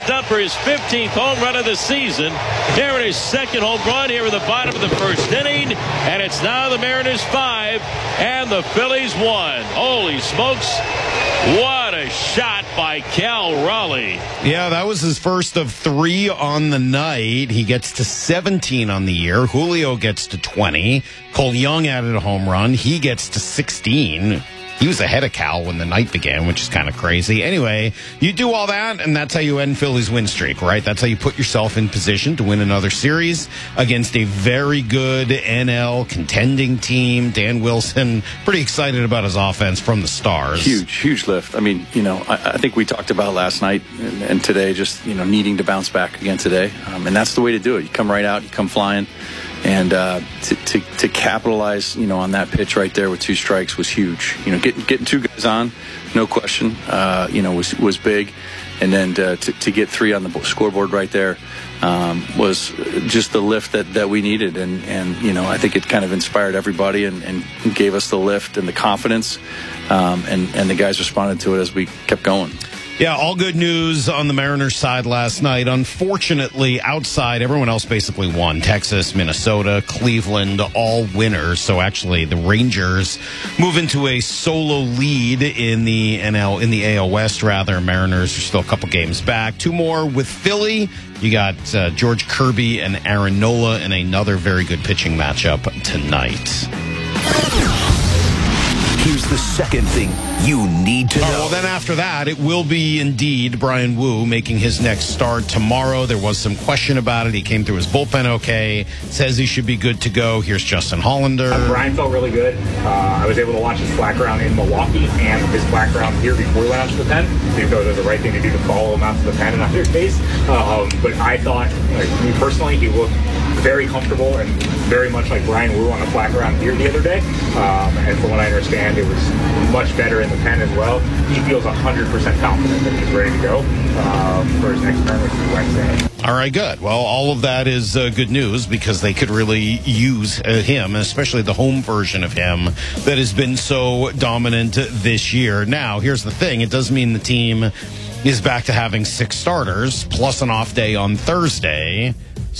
popped up for his 15th home run of the season. Here in his second home run here in the bottom of the first inning. And it's now the Mariners 5 and the Phillies 1. Holy smokes. What a shot by Cal Raleigh. Yeah, that was his first of 3 on the night. He gets to 17 on the year. Julio gets to 20. Cole Young added a home run. He gets to 16. He was ahead of Cal when the night began, which is kind of crazy. Anyway, you do all that, and that's how you end Philly's win streak, right? That's how you put yourself in position to win another series against a very good NL contending team. Dan Wilson, pretty excited about his offense from the Stars. Huge lift. I mean, I think we talked about last night and today just, needing to bounce back again today. And that's the way to do it. You come right out, you come flying. And to capitalize, on that pitch right there with 2 strikes was huge. Getting 2 guys on, no question, was big. And then to get 3 on the scoreboard right there was just the lift that we needed. And I think it kind of inspired everybody and gave us the lift and the confidence. And the guys responded to it as we kept going. Yeah, all good news on the Mariners side last night. Unfortunately, outside, everyone else basically won. Texas, Minnesota, Cleveland, all winners. So actually, the Rangers move into a solo lead in the AL West, rather. Mariners are still a couple games back. 2 more with Philly. You got George Kirby and Aaron Nola in another very good pitching matchup tonight. Here's the second thing you need to know. Well, then after that, it will be indeed Brian Wu making his next start tomorrow. There was some question about it. He came through his bullpen okay. Says he should be good to go. Here's Justin Hollander. Brian felt really good. I was able to watch his flat ground in Milwaukee and his flat ground here before he went out to the pen. I think it was the right thing to do to follow him out to the pen in either case. But I thought, me personally, he looked very comfortable and very much like Brian Wu on the flat ground here the other day. And from what I understand, it was much better in the pen as well. He feels 100% confident that he's ready to go for his next turn, which is Wednesday. All right, good. Well, all of that is good news because they could really use him, especially the home version of him that has been so dominant this year. Now, here's the thing. It does mean the team is back to having 6 starters plus an off day on Thursday.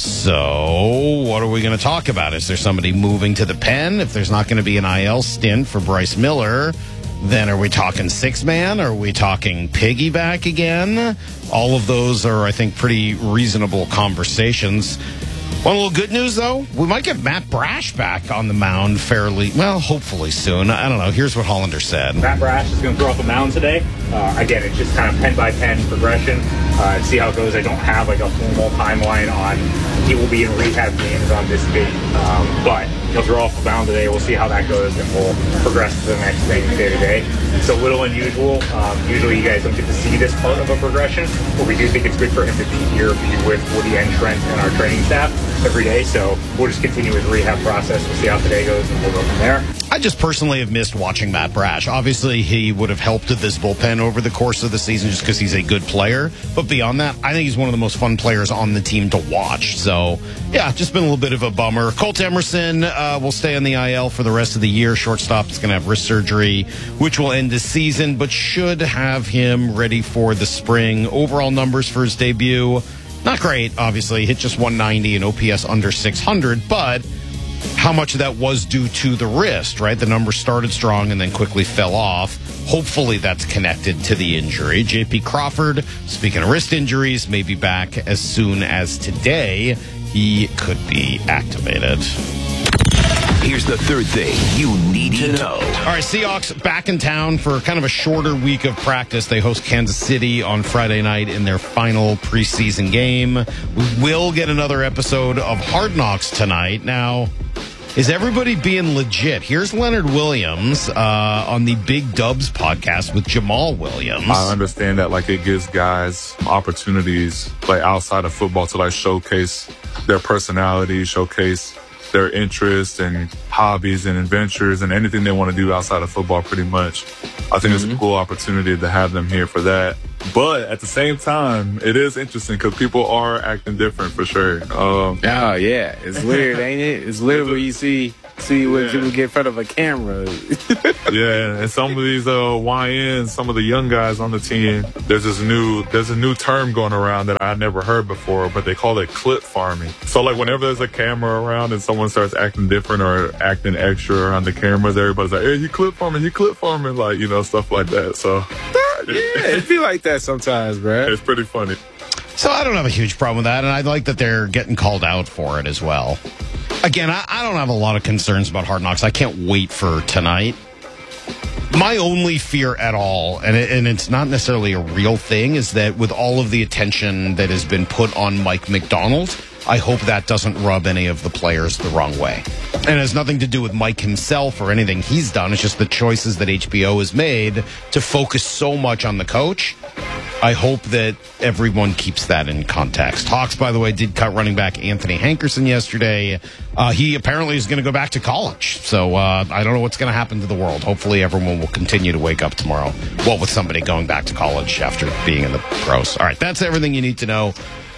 So what are we going to talk about? Is there somebody moving to the pen? If there's not going to be an IL stint for Bryce Miller, then are we talking 6-man? Are we talking piggyback again? All of those are, I think, pretty reasonable conversations. One little good news, though, we might get Matt Brash back on the mound hopefully soon. I don't know. Here's what Hollander said. Matt Brash is going to throw off the mound today. Again, it's just kind of pen-by-pen progression. See how it goes. I don't have a formal timeline on he will be in rehab games on this date. But he'll throw off the mound today. We'll see how that goes, and we'll progress to the next thing day to day. It's a little unusual. Usually you guys don't get to see this part of a progression, but we do think it's good for him to be here, be with Woody and Trent and our training staff every day. So we'll just continue his rehab process. We'll see how today goes, and we'll go from there. I just personally have missed watching Matt Brash. Obviously, he would have helped this bullpen over the course of the season just because he's a good player. But beyond that, I think he's one of the most fun players on the team to watch. So, yeah, just been a little bit of a bummer. Colt Emerson will stay on the IL for the rest of the year. Shortstop is going to have wrist surgery, which will end the season, but should have him ready for the spring. Overall numbers for his debut, not great, obviously. Hit just 190 and OPS under 600, but how much of that was due to the wrist, right? The numbers started strong and then quickly fell off. Hopefully that's connected to the injury. J.P. Crawford, speaking of wrist injuries, may be back as soon as today. He could be activated. Here's the third thing you need to know. All right, Seahawks back in town for kind of a shorter week of practice. They host Kansas City on Friday night in their final preseason game. We will get another episode of Hard Knocks tonight. Now, is everybody being legit? Here's Leonard Williams on the Big Dubs podcast with Jamal Williams. I understand that it gives guys opportunities outside of football to showcase their personality, showcase their interests and hobbies and adventures and anything they want to do outside of football pretty much. I think it's a cool opportunity to have them here for that. But at the same time, it is interesting because people are acting different for sure. Oh, yeah. It's weird, ain't it? It's weird when you see when people get in front of a camera. Yeah, and some of these YNs, some of the young guys on the team, there's a new term going around that I never heard before, but they call it clip farming. So like whenever there's a camera around and someone starts acting different or acting extra around the cameras, everybody's like, hey, you clip farming, like, stuff like that. So yeah, it'd be like that sometimes, bro. It's pretty funny. So I don't have a huge problem with that, and I like that they're getting called out for it as well. Again, I don't have a lot of concerns about Hard Knocks. I can't wait for tonight. My only fear at all, and it's not necessarily a real thing, is that with all of the attention that has been put on Mike Macdonald, I hope that doesn't rub any of the players the wrong way. And it has nothing to do with Mike himself or anything he's done. It's just the choices that HBO has made to focus so much on the coach. I hope that everyone keeps that in context. Hawks, by the way, did cut running back Anthony Hankerson yesterday. He apparently is going to go back to college. So I don't know what's going to happen to the world. Hopefully everyone will continue to wake up tomorrow. Well, with somebody going back to college after being in the pros. All right, that's everything you need to know.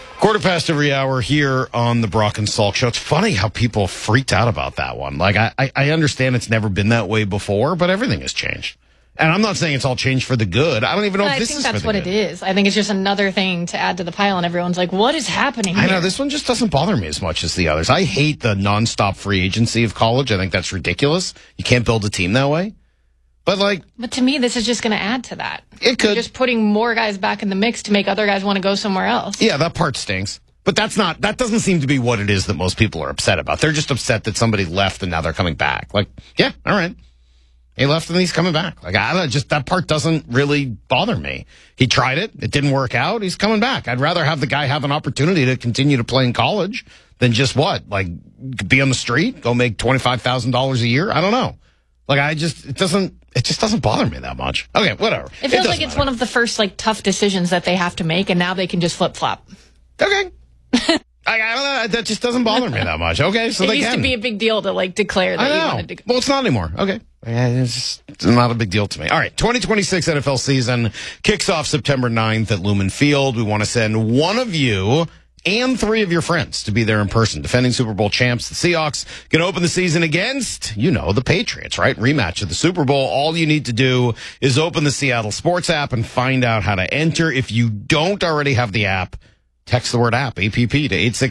1:15 here on the Brock and Salk Show. It's funny how people freaked out about that one. Like, I understand it's never been that way before, but everything has changed. And I'm not saying it's all changed for the good. I don't even know if this is for the good. I think that's what it is. I think it's just another thing to add to the pile, and everyone's like, what is happening here? I know, this one just doesn't bother me as much as the others. I hate the nonstop free agency of college. I think that's ridiculous. You can't build a team that way. But to me, this is just going to add to that. It could. You're just putting more guys back in the mix to make other guys want to go somewhere else. Yeah, that part stinks. But that doesn't seem to be what it is that most people are upset about. They're just upset that somebody left and now they're coming back. Like, yeah, all right. He left and he's coming back. Like, that part doesn't really bother me. He tried it. It didn't work out. He's coming back. I'd rather have the guy have an opportunity to continue to play in college than just be on the street, go make $25,000 a year. I don't know. Like, it just doesn't bother me that much. Okay, whatever. It feels like it's one of the first, tough decisions that they have to make, and now they can just flip-flop. Okay. I don't know. That just doesn't bother me that much. Okay, so it used to be a big deal to, declare that you wanted to... Well, it's not anymore. Okay. It's not a big deal to me. All right, 2026 NFL season kicks off September 9th at Lumen Field. We want to send one of you and three of your friends to be there in person. Defending Super Bowl champs, the Seahawks, can open the season against, the Patriots, right? Rematch of the Super Bowl. All you need to do is open the Seattle Sports app and find out how to enter. If you don't already have the app, text the word app, APP, to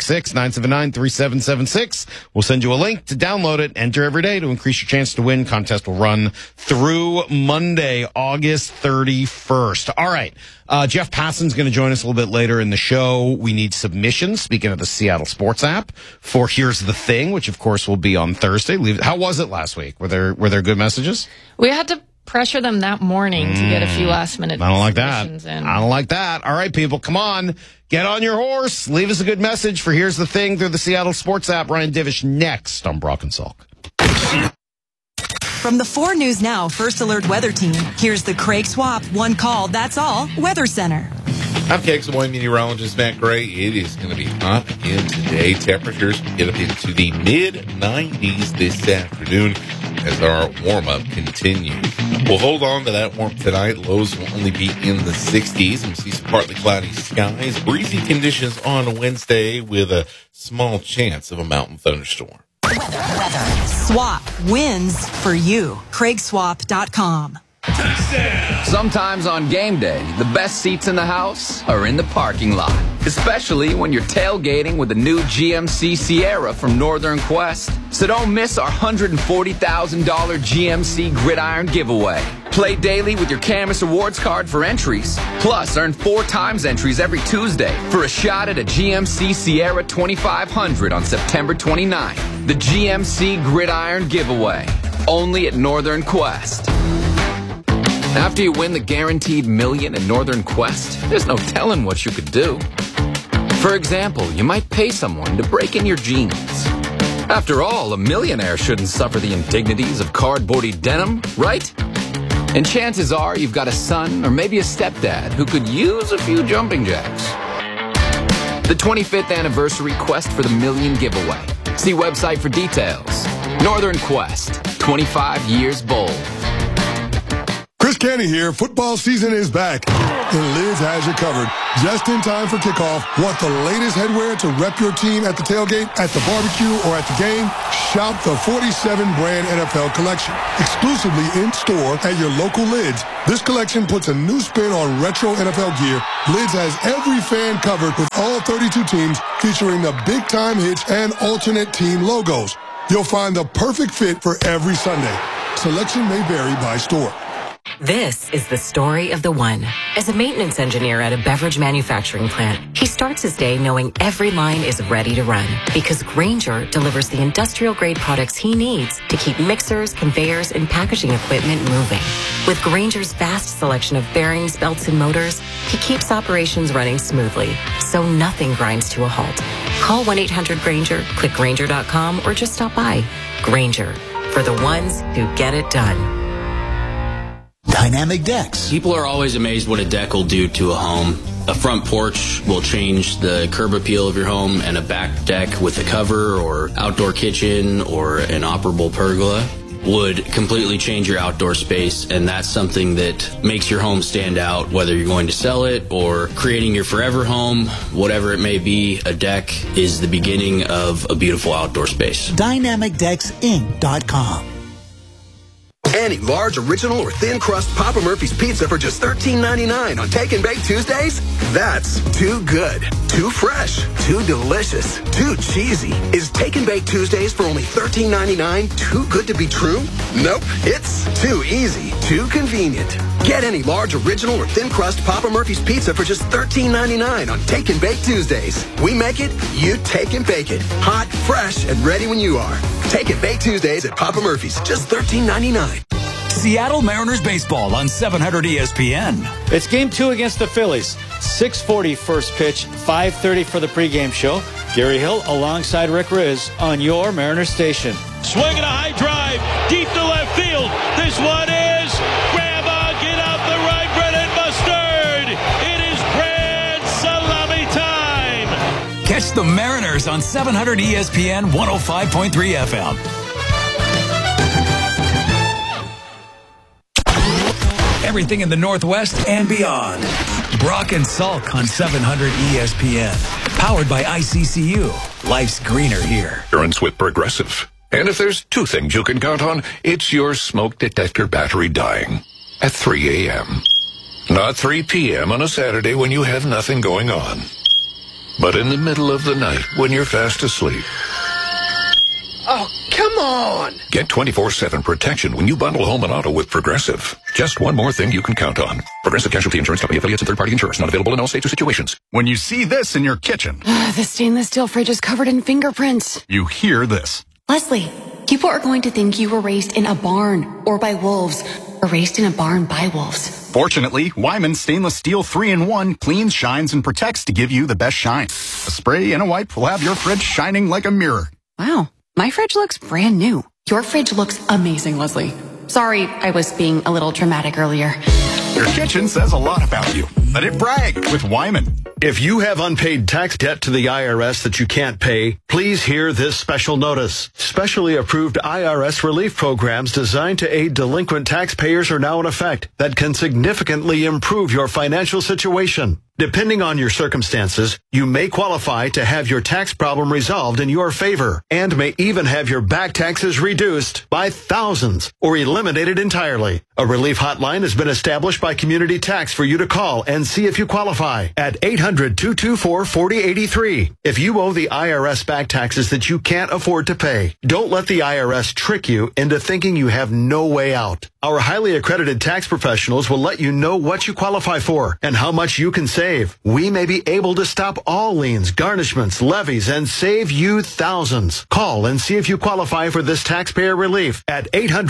866-979-3776. We'll send you a link to download it. Enter every day to increase your chance to win. Contest will run through Monday, August 31st. All right. Jeff Passan's going to join us a little bit later in the show. We need submissions, speaking of the Seattle Sports app, for Here's the Thing, which, of course, will be on Thursday. How was it last week? Were there good messages? We had to pressure them that morning to get a few last-minute I don't like that. In. I don't like that. All right, people, come on. Get on your horse. Leave us a good message for Here's the Thing through the Seattle Sports app. Ryan Divish next on Brock and Salk. From the 4 News Now First Alert Weather Team, here's the Craig Swap One Call, That's All Weather Center. I'm KXLY meteorologist Matt Gray. It is going to be hot again today. Temperatures get up into the mid-90s this afternoon as our warm-up continues. We'll hold on to that warmth tonight. Lows will only be in the 60s. And see some partly cloudy skies. Breezy conditions on Wednesday with a small chance of a mountain thunderstorm. Weather. Swap wins for you. CraigSwap.com. Touchdown! Sometimes on game day, the best seats in the house are in the parking lot. Especially when you're tailgating with the new GMC Sierra from Northern Quest. So don't miss our $140,000 GMC Gridiron giveaway. Play daily with your Camus Awards card for entries. Plus, earn 4 times entries every Tuesday for a shot at a GMC Sierra 2500 on September 29th. The GMC Gridiron giveaway. Only at Northern Quest. After you win the guaranteed million in Northern Quest, there's no telling what you could do. For example, you might pay someone to break in your jeans. After all, a millionaire shouldn't suffer the indignities of cardboardy denim, right? And chances are you've got a son or maybe a stepdad who could use a few jumping jacks. The 25th anniversary Quest for the Million giveaway. See website for details. Northern Quest, 25 years bold. Chris Canny here. Football season is back, and Lids has you covered. Just in time for kickoff. Want the latest headwear to rep your team at the tailgate, at the barbecue, or at the game? Shop the 47-brand NFL collection, exclusively in-store at your local Lids. This collection puts a new spin on retro NFL gear. Lids has every fan covered with all 32 teams, featuring the big-time hits and alternate team logos. You'll find the perfect fit for every Sunday. Selection may vary by store. This is the story of the one. As a maintenance engineer at a beverage manufacturing plant, he starts his day knowing every line is ready to run because Grainger delivers the industrial-grade products he needs to keep mixers, conveyors, and packaging equipment moving. With Grainger's vast selection of bearings, belts, and motors, he keeps operations running smoothly, so nothing grinds to a halt. Call 1-800-GRAINGER, click Grainger.com, or just stop by. Grainger, for the ones who get it done. Dynamic decks. People are always amazed what a deck will do to a home. A front porch will change the curb appeal of your home, and a back deck with a cover or outdoor kitchen or an operable pergola would completely change your outdoor space, and that's something that makes your home stand out, whether you're going to sell it or creating your forever home, whatever it may be. A deck is the beginning of a beautiful outdoor space. DynamicDecksInc.com. Any large, original, or thin crust Papa Murphy's pizza for just $13.99 on Take and Bake Tuesdays? That's too good, too fresh, too delicious, too cheesy. Is Take and Bake Tuesdays for only $13.99 too good to be true? Nope, it's too easy, too convenient. Get any large, original, or thin crust Papa Murphy's pizza for just $13.99 on Take and Bake Tuesdays. We make it, you take and bake it. Hot, fresh, and ready when you are. Take and Bake Tuesdays at Papa Murphy's, just $13.99. Seattle Mariners baseball on 700 ESPN. It's game 2 against the Phillies. 6:40 first pitch, 5:30 for the pregame show. Gary Hill alongside Rick Riz on your Mariners station. Swinging a high drive deep to left field. This one is grab on, get out the right, Brennan Mustard. It is grand salami time. Catch the Mariners on 700 ESPN 105.3 FM. Everything in the Northwest and beyond. Brock and Salk on 700 ESPN. Powered by ICCU. Life's greener here. Insurance with Progressive. And if there's 2 things you can count on, it's your smoke detector battery dying at 3 a.m. Not 3 p.m. on a Saturday when you have nothing going on, but in the middle of the night when you're fast asleep. Oh, come on! Get 24/7 protection when you bundle home and auto with Progressive. Just one more thing you can count on. Progressive Casualty Insurance Company affiliates and third-party insurers. Not available in all states or situations. When you see this in your kitchen, the stainless steel fridge is covered in fingerprints. You hear this. Leslie, people are going to think you were raised in a barn or by wolves, or raised in a barn by wolves. Fortunately, Wyman Stainless Steel 3-in-1 cleans, shines, and protects to give you the best shine. A spray and a wipe will have your fridge shining like a mirror. Wow. My fridge looks brand new. Your fridge looks amazing, Leslie. Sorry, I was being a little dramatic earlier. Your kitchen says a lot about you. Let it brag with Wyman. If you have unpaid tax debt to the IRS that you can't pay, please hear this special notice. Specially approved IRS relief programs designed to aid delinquent taxpayers are now in effect that can significantly improve your financial situation. Depending on your circumstances, you may qualify to have your tax problem resolved in your favor and may even have your back taxes reduced by thousands or eliminated entirely. A relief hotline has been established by Community Tax for you to call and see if you qualify at 800-224-4083. If you owe the IRS back taxes that you can't afford to pay, don't let the IRS trick you into thinking you have no way out. Our highly accredited tax professionals will let you know what you qualify for and how much you can save. We may be able to stop all liens, garnishments, levies, and save you thousands. Call and see if you qualify for this taxpayer relief at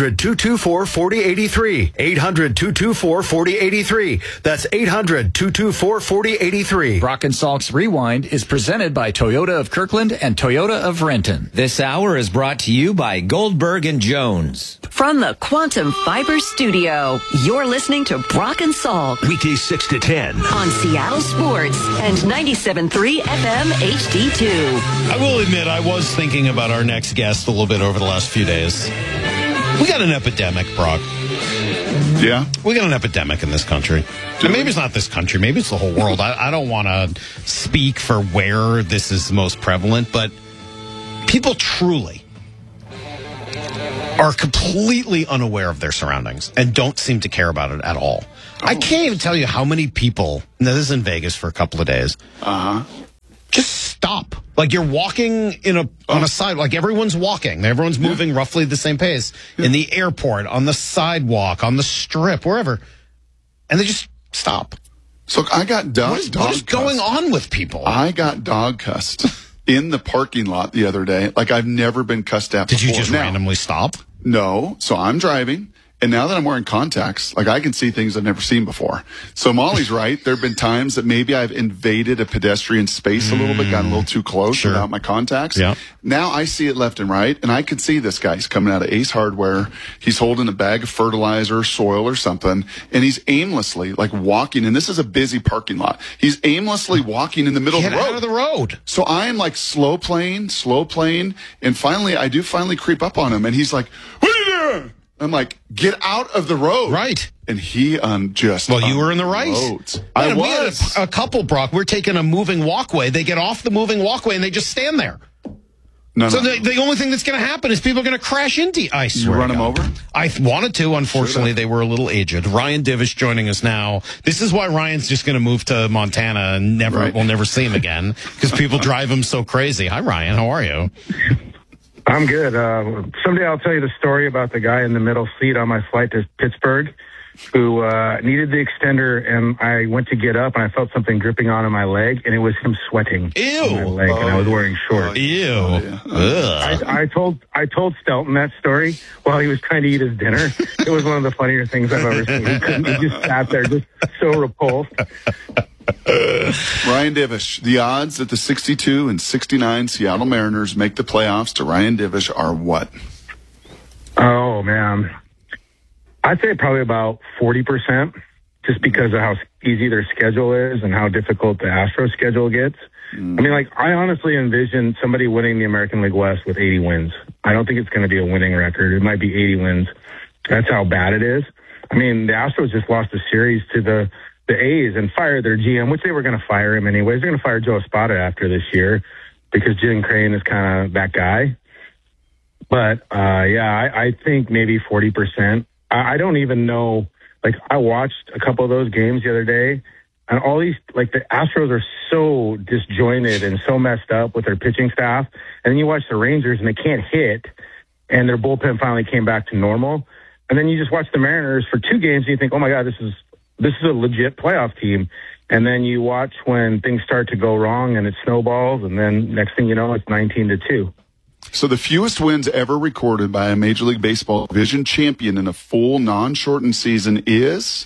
800-224-4083. 800-224-4083. That's 800-224-4083. Brock and Salk's Rewind is presented by Toyota of Kirkland and Toyota of Renton. This hour is brought to you by Goldberg and Jones. From the Quantum Fiber Studio, you're listening to Brock and Salk. Weekdays 6 to 10. On Seattle Sports and 97.3 FM HD2. I will admit I was thinking about our next guest a little bit over the last few days. We got an epidemic, Brock. Yeah. We got an epidemic in this country. And maybe it's not this country. Maybe it's the whole world. I don't want to speak for where this is most prevalent, but people truly are completely unaware of their surroundings and don't seem to care about it at all. I can't even tell you how many people, now this is in Vegas for a couple of days, just stop. Like you're walking on a side, like everyone's walking. Everyone's moving roughly the same pace in the airport, on the sidewalk, on the strip, wherever. And they just stop. So I got dog What is going on with people? I got dog cussed in the parking lot the other day. Like I've never been cussed at before. Did you just randomly stop? No. So I'm driving. And now that I'm wearing contacts, like I can see things I've never seen before. So Molly's right. There have been times that maybe I've invaded a pedestrian space a little bit, gotten a little too close without my contacts. Yeah. Now I see it left and right, and I can see this guy. He's coming out of Ace Hardware. He's holding a bag of fertilizer, soil, or something, and he's aimlessly like walking. And this is a busy parking lot. He's aimlessly walking in the middle of the road. Get out of the road. So I am like slow playing, and finally I do creep up on him, and he's like, "What are you doing?" I'm like, get out of the road. Right. And he just... Well, you were in the right. I was. We had a couple, Brock. We're taking a moving walkway. They get off the moving walkway and they just stand there. The only thing that's going to happen is people are going to crash into you. I swear. You run them over? I wanted to. Unfortunately, they were a little aged. Ryan Divish joining us now. This is why Ryan's just going to move to Montana and we'll never see him again because people drive him so crazy. Hi, Ryan. How are you? I'm good. Someday I'll tell you the story about the guy in the middle seat on my flight to Pittsburgh who needed the extender, and I went to get up, and I felt something dripping onto my leg, and it was him sweating on my leg, and I was wearing shorts. I told Stelton that story while he was trying to eat his dinner. It was one of the funnier things I've ever seen. He just sat there just so repulsed. Ryan Divish, the odds that the 62 and 69 Seattle Mariners make the playoffs to Ryan Divish are what? Oh, man. I'd say probably about 40%, just because of how easy their schedule is and how difficult the Astros schedule gets. I mean, like, I honestly envision somebody winning the American League West with 80 wins. I don't think it's going to be a winning record. It might be 80 wins. That's how bad it is. I mean, the Astros just lost a series to the A's and fired their GM, which they were going to fire him anyways. They're going to fire Joe Espada after this year because Jim Crane is kind of that guy. But, I think maybe 40%. I don't even know. Like, I watched a couple of those games the other day, and all these, like, the Astros are so disjointed and so messed up with their pitching staff. And then you watch the Rangers, and they can't hit, and their bullpen finally came back to normal. And then you just watch the Mariners for 2 games, and you think, oh, my God, this is a legit playoff team. And then you watch when things start to go wrong and it snowballs, and then next thing you know, it's 19-2. So the fewest wins ever recorded by a Major League Baseball division champion in a full non-shortened season is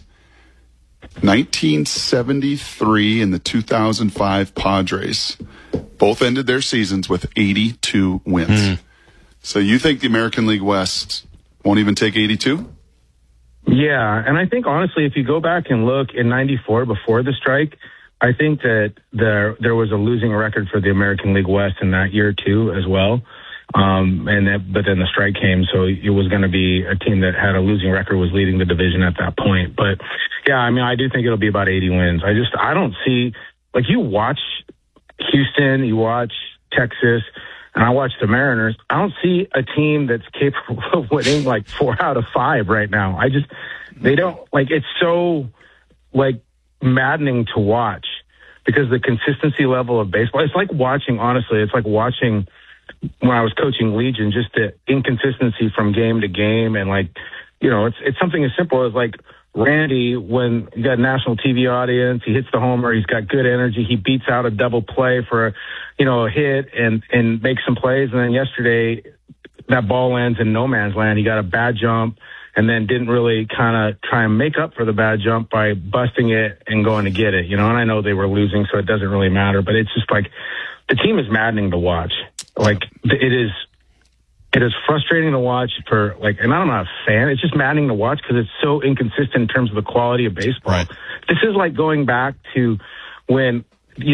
1973 and the 2005 Padres. Both ended their seasons with 82 wins. So you think the American League West won't even take 82? Yeah, and I think, honestly, if you go back and look in 94 before the strike, I think that there was a losing record for the American League West in that year, too, as well. But then the strike came, so it was going to be a team that had a losing record was leading the division at that point. But, yeah, I mean, I do think it'll be about 80 wins. I don't see, like, you watch Houston, you watch Texas, and I watch the Mariners. I don't see a team that's capable of winning like 4 out of 5 right now. They don't, like, it's so, like, maddening to watch because the consistency level of baseball, it's like watching when I was coaching Legion, just the inconsistency from game to game. And, like, you know, it's something as simple as, like, Randy, when you got a national TV audience, he hits the homer, he's got good energy, he beats out a double play for a hit and makes some plays. And then yesterday, that ball lands in no man's land. He got a bad jump and then didn't really kind of try and make up for the bad jump by busting it and going to get it, and I know they were losing, so it doesn't really matter, but it's just like the team is maddening to watch. Like, it is frustrating to watch for, like, and I'm not a fan. It's just maddening to watch because it's so inconsistent in terms of the quality of baseball. Right. This is like going back to when,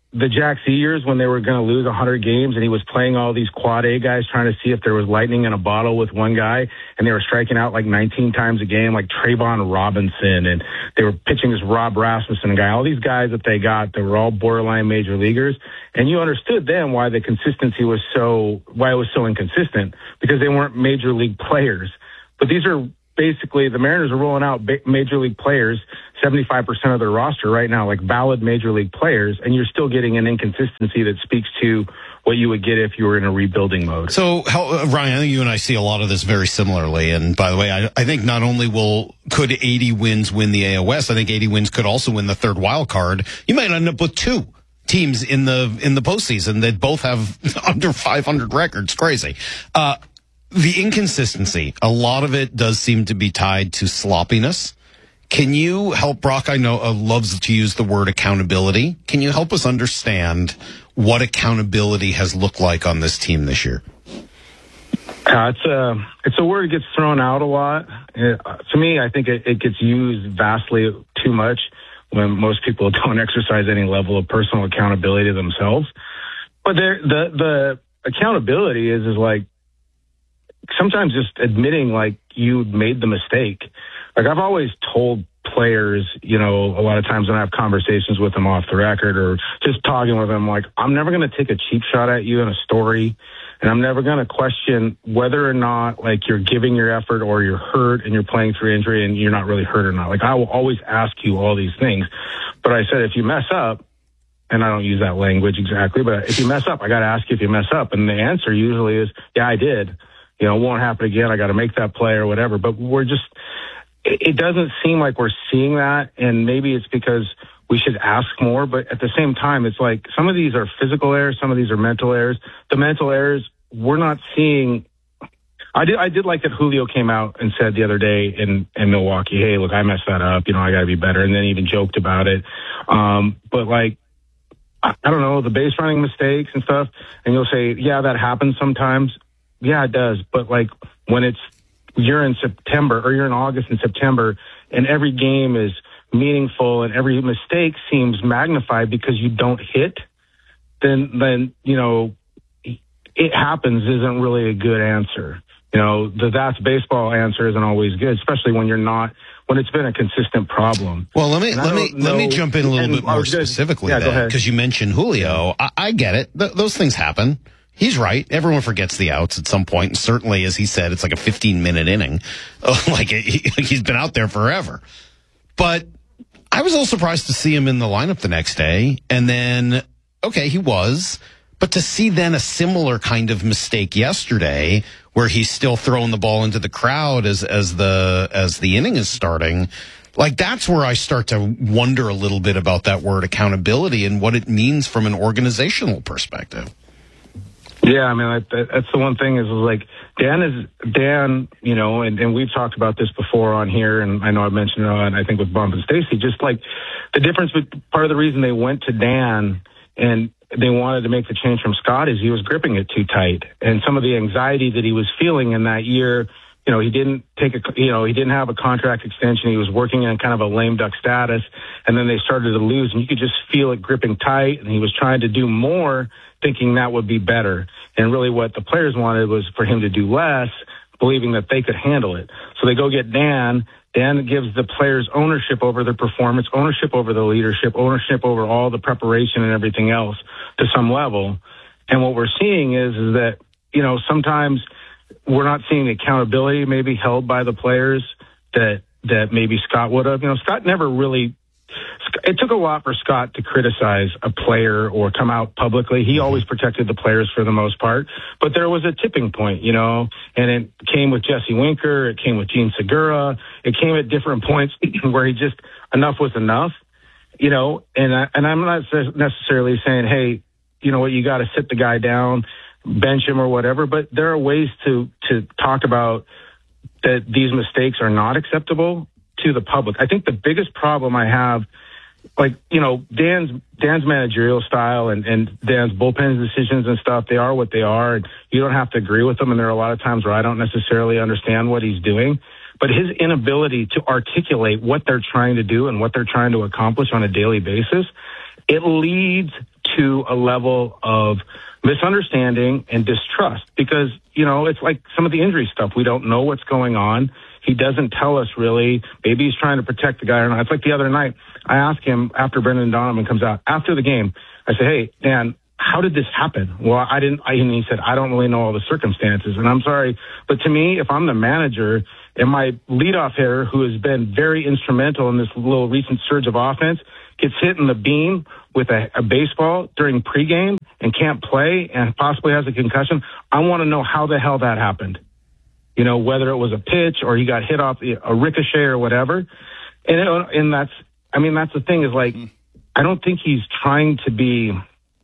the Jack C years when they were going to lose 100 games and he was playing all these quad A guys trying to see if there was lightning in a bottle with one guy, and they were striking out like 19 times a game, like Trayvon Robinson, and they were pitching this Rob Rasmussen guy, all these guys that they got that were all borderline major leaguers. And you understood then why the consistency was why it was so inconsistent, because they weren't major league players. But these are basically, the Mariners are rolling out major league players, 75% of their roster right now, like valid major league players, and you're still getting an inconsistency that speaks to what you would get if you were in a rebuilding mode. So, Ryan, I think you and I see a lot of this very similarly. And by the way, I think not only could 80 wins win the AL West, I think 80 wins could also win the third wild card. You might end up with two teams in the postseason that both have under 500 records. Crazy. The inconsistency, a lot of it does seem to be tied to sloppiness. Can you help, Brock? I know loves to use the word accountability. Can you help us understand what accountability has looked like on this team this year? It's a word that gets thrown out a lot. To me, I think it gets used vastly too much when most people don't exercise any level of personal accountability themselves. But the accountability is like, sometimes just admitting like you made the mistake. Like I've always told players, a lot of times when I have conversations with them off the record or just talking with them, like I'm never going to take a cheap shot at you in a story, and I'm never going to question whether or not like you're giving your effort or you're hurt and you're playing through injury and you're not really hurt or not. Like I will always ask you all these things. But I said, if you mess up, and I don't use that language exactly, but if you mess up, I got to ask you if you mess up. And the answer usually is, yeah, I did. It won't happen again. I got to make that play or whatever. But it doesn't seem like we're seeing that. And maybe it's because we should ask more. But at the same time, it's like some of these are physical errors. Some of these are mental errors. The mental errors, we're not seeing. I did like that Julio came out and said the other day in Milwaukee, hey, look, I messed that up. I got to be better. And then even joked about it. But like, I don't know, the base running mistakes and stuff. And you'll say, yeah, that happens sometimes. Yeah, it does. But like when you're in September or you're in August and September and every game is meaningful and every mistake seems magnified because you don't hit, then it happens isn't really a good answer. The that's baseball answer isn't always good, especially when it's been a consistent problem. Well, let me jump in a little bit more specifically because you mentioned Julio. I get it. Those things happen. He's right. Everyone forgets the outs at some point. And certainly, as he said, it's like a 15-minute inning. He's been out there forever. But I was a little surprised to see him in the lineup the next day. And then, okay, he was. But to see then a similar kind of mistake yesterday where he's still throwing the ball into the crowd as the inning is starting, like that's where I start to wonder a little bit about that word accountability and what it means from an organizational perspective. Yeah, I mean, that's the one thing is like Dan, and we've talked about this before on here, and I know I've mentioned it on, I think with Bump and Stacy, just like the difference with part of the reason they went to Dan and they wanted to make the change from Scott is he was gripping it too tight. And some of the anxiety that he was feeling in that year, he didn't he didn't have a contract extension. He was working in kind of a lame duck status, and then they started to lose, and you could just feel it gripping tight, and he was trying to do more, thinking that would be better. And really what the players wanted was for him to do less, believing that they could handle it. So they go get Dan. Dan gives the players ownership over their performance, ownership over the leadership, ownership over all the preparation and everything else to some level. And what we're seeing is that, sometimes we're not seeing the accountability maybe held by the players that maybe Scott would have. Scott never really, it took a lot for Scott to criticize a player or come out publicly. He always protected the players for the most part, but there was a tipping point, and it came with Jesse Winker. It came with Gene Segura. It came at different points where he just, enough was enough, and I'm not necessarily saying, hey, you know what, you got to sit the guy down, bench him or whatever, but there are ways to talk about that these mistakes are not acceptable to the public. I think the biggest problem I have, Dan's managerial style and Dan's bullpen decisions and stuff, they are what they are, and you don't have to agree with them, and there are a lot of times where I don't necessarily understand what he's doing, but his inability to articulate what they're trying to do and what they're trying to accomplish on a daily basis, it leads to a level of misunderstanding and distrust because, it's like some of the injury stuff. We don't know what's going on. He doesn't tell us really. Maybe he's trying to protect the guy or not. It's like the other night, I asked him after Brendan Donovan comes out, after the game, I said, hey, Dan, how did this happen? Well, and he said, I don't really know all the circumstances. And I'm sorry, but to me, if I'm the manager and my leadoff hitter, who has been very instrumental in this little recent surge of offense, gets hit in the beam with a baseball during pregame and can't play and possibly has a concussion, I want to know how the hell that happened. Whether it was a pitch or he got hit off a ricochet or whatever. And that's the thing is like, I don't think he's trying to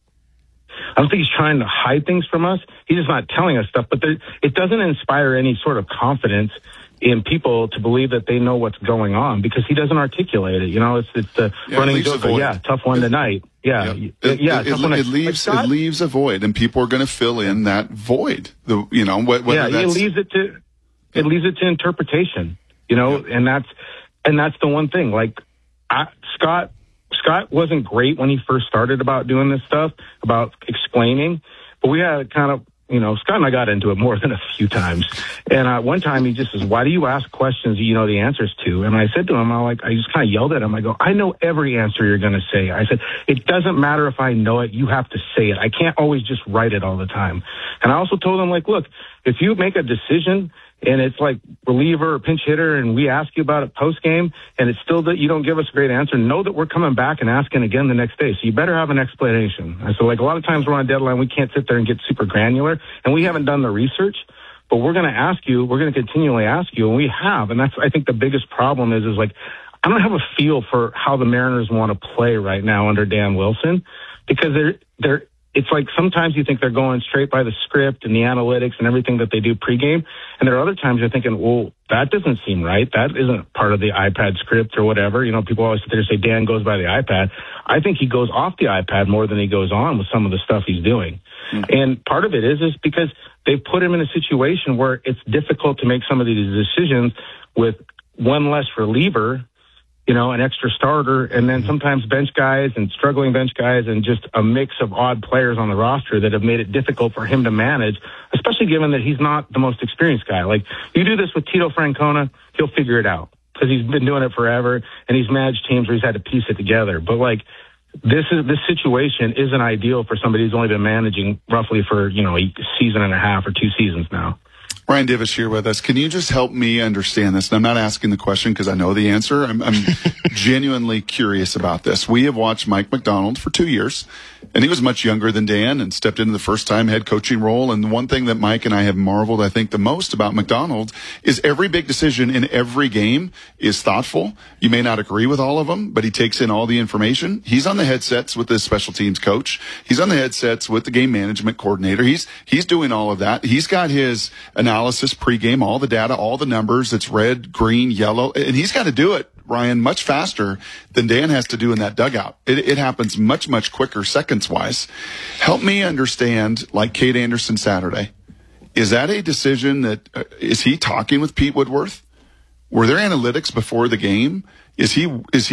hide things from us. He's just not telling us stuff, but it doesn't inspire any sort of confidence in people to believe that they know what's going on because he doesn't articulate it. It's the running joke. Tough one tonight. It leaves a void, and people are going to fill in that void. It leaves it to interpretation. And that's the one thing. Like Scott wasn't great when he first started about doing this stuff, about explaining, but we had kind of, Scott and I got into it more than a few times. And one time he just says, why do you ask questions you know the answers to? And I said to him, I just kind of yelled at him. I go, I know every answer you're going to say. I said, it doesn't matter if I know it. You have to say it. I can't always just write it all the time. And I also told him, look, if you make a decision and it's like reliever or pinch hitter and we ask you about it post game and it's still that you don't give us a great answer, know that we're coming back and asking again the next day. So you better have an explanation. And so a lot of times we're on a deadline, we can't sit there and get super granular and we haven't done the research, but we're going to ask you, we're going to continually ask you, and we have. And that's, I think the biggest problem is I don't have a feel for how the Mariners want to play right now under Dan Wilson because it's like sometimes you think they're going straight by the script and the analytics and everything that they do pregame. And there are other times you're thinking, well, that doesn't seem right. That isn't part of the iPad script or whatever. People always sit there and say Dan goes by the iPad. I think he goes off the iPad more than he goes on with some of the stuff he's doing. Mm-hmm. And part of it is because they've put him in a situation where it's difficult to make some of these decisions with one less reliever, an extra starter, and then sometimes bench guys and struggling bench guys and just a mix of odd players on the roster that have made it difficult for him to manage, especially given that he's not the most experienced guy. Like, you do this with Tito Francona, he'll figure it out because he's been doing it forever and he's managed teams where he's had to piece it together. But this situation isn't ideal for somebody who's only been managing roughly for, a season and a half or 2 seasons now. Ryan Divish here with us. Can you just help me understand this? And I'm not asking the question because I know the answer. I'm genuinely curious about this. We have watched Mike Macdonald for 2 years, and he was much younger than Dan and stepped into the first-time head coaching role. And the one thing that Mike and I have marveled, I think, the most about Macdonald is every big decision in every game is thoughtful. You may not agree with all of them, but he takes in all the information. He's on the headsets with the special teams coach. He's on the headsets with the game management coordinator. He's doing all of that. He's got his analysis pregame, all the data, all the numbers. It's red, green, yellow, and he's got to do it, Ryan, much faster than Dan has to do in that dugout. It happens much, much quicker seconds-wise. Help me understand, like Cade Anderson Saturday. Is that a decision that is he talking with Pete Woodworth? Were there analytics before the game? Is he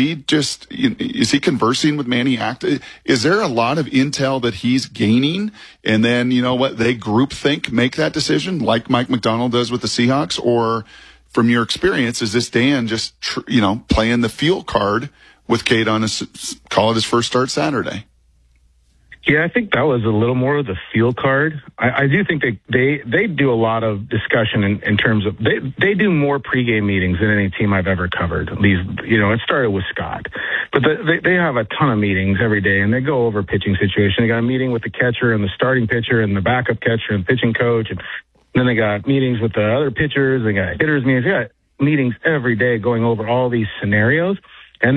conversing with Manny Acta? Is there a lot of intel that he's gaining? And then, they group think, make that decision like Mike Macdonald does with the Seahawks? Or from your experience, is this Dan just, playing the feel card with Cade on call it his first start Saturday? Yeah, I think that was a little more of the feel card. I do think they do a lot of discussion in terms of they do more pregame meetings than any team I've ever covered. It started with Scott, but they have a ton of meetings every day, and they go over pitching situation. They got a meeting with the catcher and the starting pitcher and the backup catcher and pitching coach, and then they got meetings with the other pitchers. They got hitters meetings. They got meetings every day going over all these scenarios, and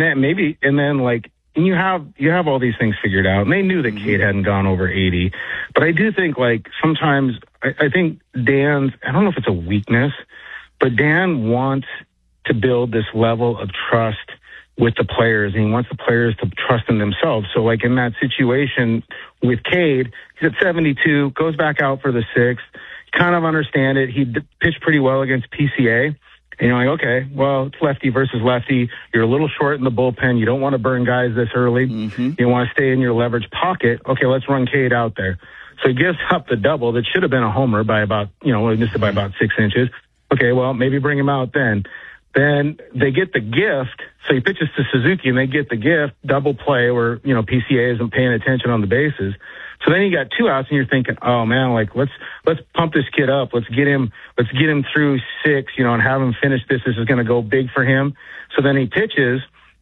you have all these things figured out, and they knew that Cade hadn't gone over 80. But I do think, sometimes I think Dan's, I don't know if it's a weakness, but Dan wants to build this level of trust with the players, and he wants the players to trust in themselves. So, in that situation with Cade, he's at 72, goes back out for the 6th, kind of understand it. He pitched pretty well against PCA. And you're like, okay, well, it's lefty versus lefty. You're a little short in the bullpen. You don't want to burn guys this early. You want to stay in your leverage pocket. Okay, let's run Cade out there. So he gives up the double that should have been a homer by about, he missed it by about 6 inches. Okay, well, maybe bring him out then. Then they get the gift. So he pitches to Suzuki and they get the gift, double play where, PCA isn't paying attention on the bases. So then you got 2 outs and you're thinking, oh man, like let's pump this kid up. Let's get him through 6, and have him finish this. This is going to go big for him. So then he pitches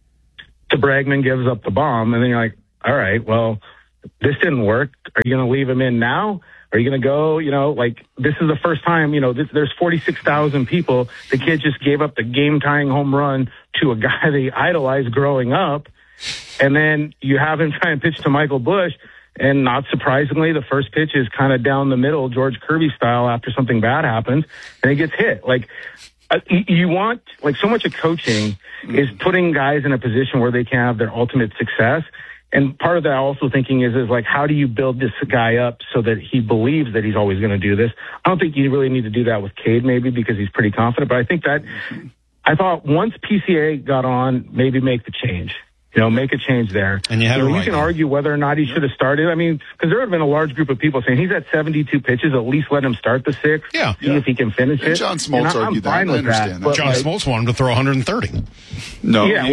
to Bregman, gives up the bomb. And then you're like, all right, well, this didn't work. Are you going to leave him in now? Are you going to go, this is the first time, there's 46,000 people. The kid just gave up the game-tying home run to a guy they idolized growing up. And then you have him try and pitch to Michael Busch. And not surprisingly, the first pitch is kind of down the middle, George Kirby style, after something bad happens, and it gets hit. Like, you want, so much of coaching is putting guys in a position where they can have their ultimate success. And part of that also thinking is how do you build this guy up so that he believes that he's always going to do this? I don't think you really need to do that with Cade, maybe, because he's pretty confident. But I think that I thought once PCA got on, maybe make the change. Make a change there. And you can argue whether or not he should have started. I mean, because there would have been a large group of people saying he's at 72 pitches. At least let him start the 6. Yeah. See if he can finish it. John Smoltz argued that. I understand that. John Smoltz wanted to throw 130. No. Yeah,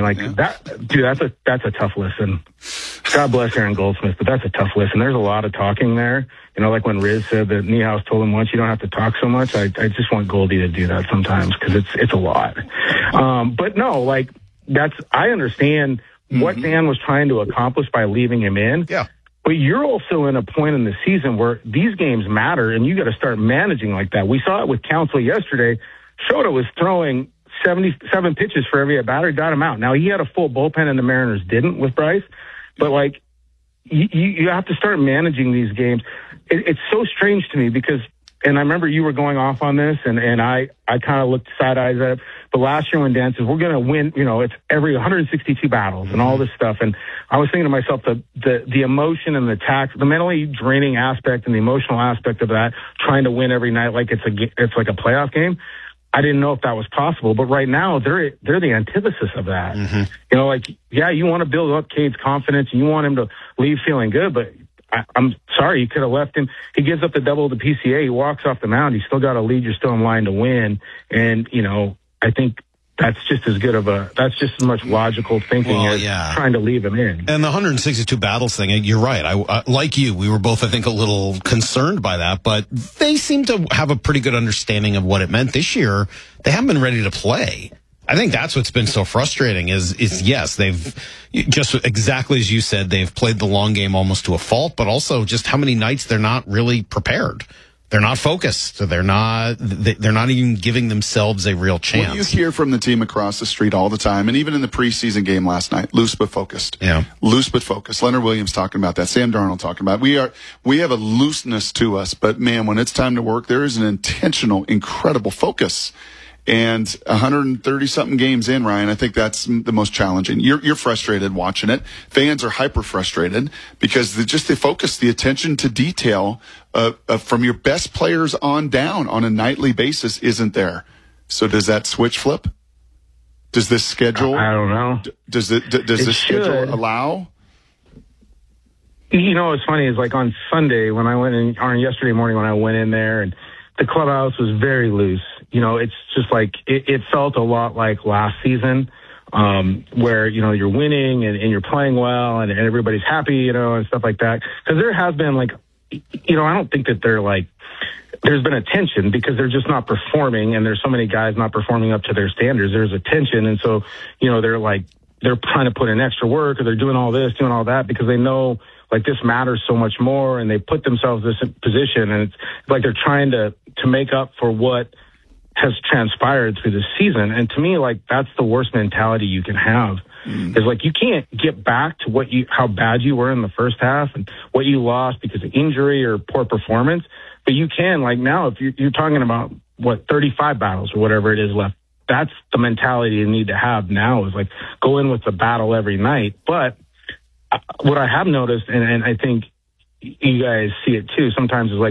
that, dude, that's a tough listen. God bless Aaron Goldsmith, but that's a tough listen. There's a lot of talking there. Like when Riz said that Niehaus told him once, you don't have to talk so much. I just want Goldie to do that sometimes because it's a lot. But no, I understand what Dan was trying to accomplish by leaving him in. Yeah. But you're also in a point in the season where these games matter and you got to start managing like that. We saw it with Counsell yesterday. Shota was throwing 77 pitches for every batter, got him out. Now he had a full bullpen and the Mariners didn't with Bryce, but you have to start managing these games. It's so strange to me because, and I remember you were going off on this and I kind of looked side eyes at it. But last year when Dan says we're going to win, it's every 162 battles and all this stuff. And I was thinking to myself, the emotion and the tax, the mentally draining aspect and the emotional aspect of that, trying to win every night like it's like a playoff game. I didn't know if that was possible, but right now they're the antithesis of that. You want to build up Cade's confidence and you want him to leave feeling good, but I'm sorry, you could have left him. He gives up the double to PCA. He walks off the mound. He's still got a lead. You're still in line to win. And, I think that's just as much logical thinking as trying to leave him in. And the 162 battles thing, you're right. I like you, we were both, I think, a little concerned by that, but they seem to have a pretty good understanding of what it meant. This year, they haven't been ready to play. I think that's what's been so frustrating is yes, they've just exactly as you said, they've played the long game almost to a fault, but also just how many nights they're not really prepared. They're not focused. They're not even giving themselves a real chance. What you hear from the team across the street all the time, and even in the preseason game last night, loose but focused. Yeah. Loose but focused. Leonard Williams talking about that. Sam Darnold talking about it. We have a looseness to us, but man, when it's time to work, there is an intentional, incredible focus. And 130-something games in, Ryan, I think that's the most challenging. You're frustrated watching it. Fans are hyper frustrated because the focus, the attention to detail from your best players on down on a nightly basis isn't there. So does that switch flip? Does this schedule? I don't know. Does this schedule allow? What's funny is on Sunday when I went in, or yesterday morning when I went in there, and the clubhouse was very loose. It's just it felt a lot like last season, where, you're winning and you're playing well and everybody's happy, and stuff like that. Cause there has been I don't think that there's been a tension because they're just not performing and there's so many guys not performing up to their standards. There's a tension. And so, they're trying to put in extra work or they're doing all this, doing all that because they know this matters so much more and they put themselves in this position and it's like they're trying to make up for what has transpired through the season. And to me, that's the worst mentality you can have. Is you can't get back to how bad you were in the first half and what you lost because of injury or poor performance. But you can, now, if you're talking about 35 battles or whatever it is left, that's the mentality you need to have now is go in with the battle every night. But what I have noticed, and I think you guys see it too, sometimes is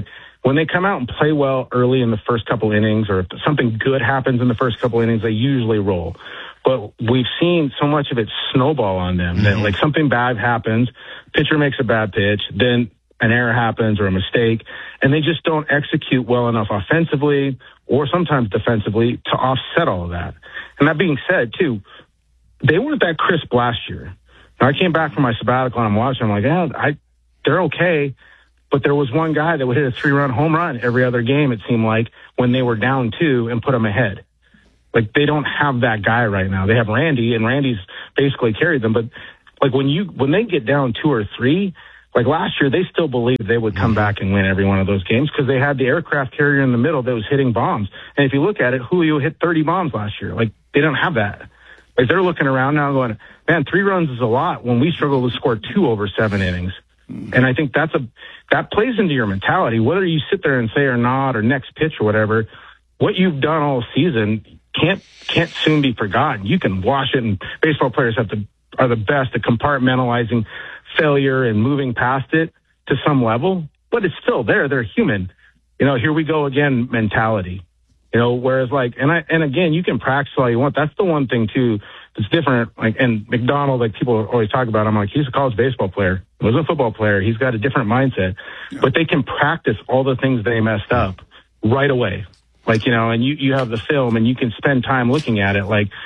when they come out and play well early in the first couple innings, or if something good happens in the first couple innings, they usually roll. But we've seen so much of it snowball on them that like something bad happens, pitcher makes a bad pitch, then an error happens or a mistake, and they just don't execute well enough offensively or sometimes defensively to offset all of that. And that being said, too, they weren't that crisp last year. Now, I came back from my sabbatical and I'm watching. I'm like, yeah, they're okay. But there was one guy that would hit a 3-run home run every other game, it seemed like, when they were down 2 and put them ahead. Like, they don't have that guy right now. They have Randy, and Randy's basically carried them. But, like, when they get down 2 or 3, like last year, they still believed they would come back and win every one of those games because they had the aircraft carrier in the middle that was hitting bombs. And if you look at it, Julio hit 30 bombs last year. Like, they don't have that. Like, they're looking around now going, man, 3 runs is a lot when we struggle to score 2 over 7 innings. And I think that plays into your mentality. Whether you sit there and say or not, or next pitch or whatever, what you've done all season can't soon be forgotten. You can wash it, and baseball players are the best at compartmentalizing failure and moving past it to some level, but it's still there. They're human. Here we go again mentality. Whereas and again, you can practice all you want. That's the one thing too that's different. Like, and McDonald, like people always talk about, I'm like, he's a college baseball player. He was a football player. He's got a different mindset, but they can practice all the things they messed up right away. Like, and you have the film and you can spend time looking at it. Like,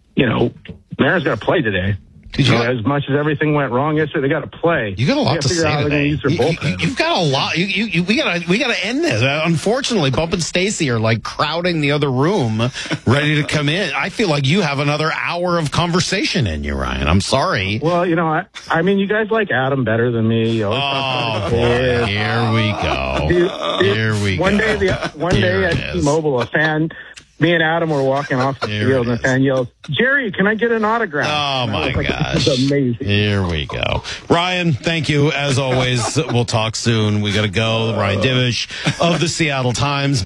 Mariners got to play today. As much as everything went wrong yesterday, they got to play. You got a lot to say today. You've got a lot. We got to end this. Unfortunately, Bump and Stacy are like crowding the other room, ready to come in. I feel like you have another hour of conversation in you, Ryan. I'm sorry. Well, I mean, you guys like Adam better than me. You boy, here we go. Here we go. One day at T-Mobile, a fan. Me and Adam were walking off the field, and the fan yells, "Jerry, can I get an autograph?" Oh, my gosh. This is amazing. Here we go. Ryan, thank you, as always. We'll talk soon. We got to go. Ryan Divish of the Seattle Times.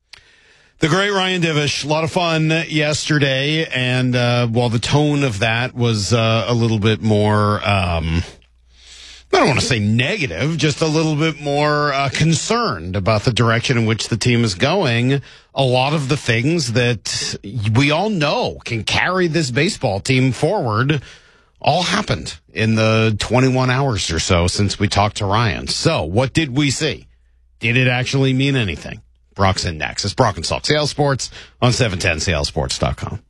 The great Ryan Divish. A lot of fun yesterday, and while the tone of that was a little bit more... I don't want to say negative, just a little bit more concerned about the direction in which the team is going. A lot of the things that we all know can carry this baseball team forward all happened in the 21 hours or so since we talked to Ryan. So what did we see? Did it actually mean anything? Brock's in next. It's Brock and Salk, Seattle Sports on 710seattlesports.com.